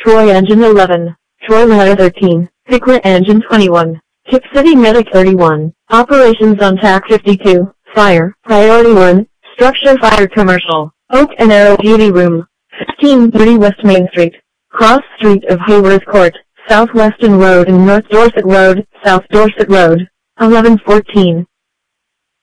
Troy Engine 11, Troy Ladder 13, Pickwick Engine 21, Tip City Medic 31, Operations on TAC 52, Fire, Priority 1, Structure Fire Commercial, Oak and Arrow Beauty Room, 1530 West Main Street, Cross Street of Hayworth Court, South Weston Road and North Dorset Road, South Dorset Road, 1114.